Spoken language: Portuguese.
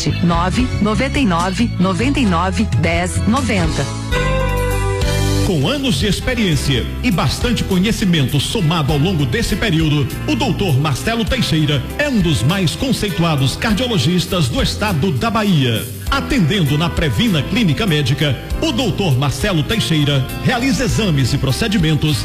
999 Com anos de experiência e bastante conhecimento somado ao longo desse período, o Dr. Marcelo Teixeira é um dos mais conceituados cardiologistas do estado da Bahia. Atendendo na Previna Clínica Médica, o Dr. Marcelo Teixeira realiza exames e procedimentos